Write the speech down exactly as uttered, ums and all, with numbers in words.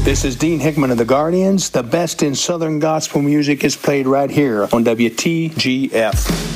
This is Dean Hickman of the Guardians. The best in Southern gospel music is played right here on W T G F.